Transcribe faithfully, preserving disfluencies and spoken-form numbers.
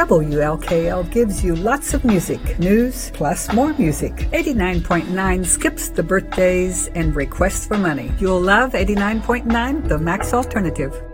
W L K L gives you lots of music, news, plus more music. eighty-nine point nine skips the birthdays and requests for money. You'll love eighty-nine point nine, the Max Alternative.